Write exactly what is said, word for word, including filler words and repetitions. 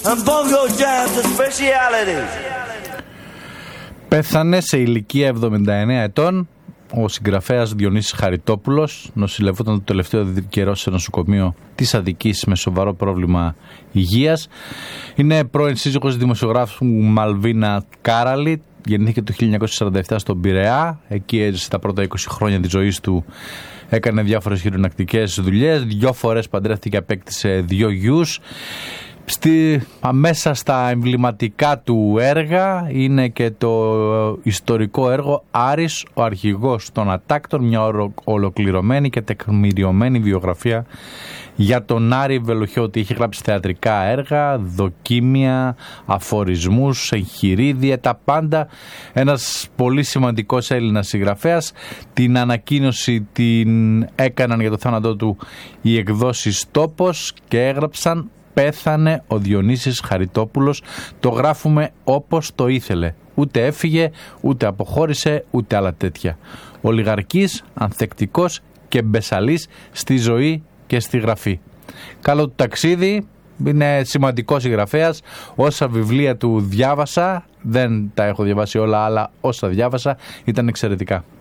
and bongo jams a speciality. Πέθανε σε ηλικία εβδομήντα εννέα ετών ο συγγραφέας Διονύσης Χαριτόπουλος. Νοσηλευόταν το τελευταίο καιρό σε νοσοκομείο της Αττικής με σοβαρό πρόβλημα υγείας. Είναι πρώην σύζυγος δημοσιογράφου Μαλβίνα Κάραλη. Γεννήθηκε το χίλια εννιακόσια σαράντα επτά στον Πειραιά. Εκεί έζησε τα πρώτα είκοσι χρόνια της ζωής του. Έκανε διάφορες χειρονακτικές δουλειές. Δυο φορές παντρεύτηκε και απέκτησε δύο γιους. Στη, μέσα στα εμβληματικά του έργα είναι και το ιστορικό έργο «Άρης, ο αρχηγός των Ατάκτων», μια ολοκληρωμένη και τεκμηριωμένη βιογραφία για τον Άρη Βελοχιώτη. Είχε γράψει θεατρικά έργα, δοκίμια, αφορισμούς, εγχειρίδια, τα πάντα. Ένας πολύ σημαντικός Έλληνας συγγραφέας. Την ανακοίνωση την έκαναν για το θάνατό του οι εκδόσεις Τόπος και έγραψαν «Πέθανε ο Διονύσης Χαριτόπουλος, το γράφουμε όπως το ήθελε. Ούτε έφυγε, ούτε αποχώρησε, ούτε άλλα τέτοια. Ολιγαρκής, ανθεκτικός και μπεσαλής στη ζωή και στη γραφή». Καλό του ταξίδι, είναι σημαντικός συγγραφέας. Όσα βιβλία του διάβασα, δεν τα έχω διαβάσει όλα, αλλά όσα διάβασα ήταν εξαιρετικά.